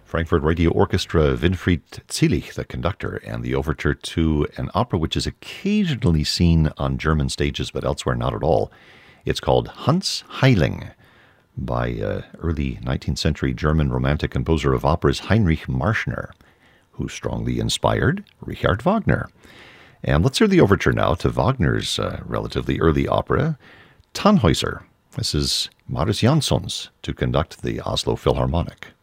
Frankfurt Radio Orchestra, Winfried Zielich, the conductor, and the overture to an opera which is occasionally seen on German stages, but elsewhere not at all. It's called Hans Heiling by early 19th century German romantic composer of operas Heinrich Marschner, who strongly inspired Richard Wagner. And let's hear the overture now to Wagner's relatively early opera, Tannhäuser. This is Marius Jansons to conduct the Oslo Philharmonic.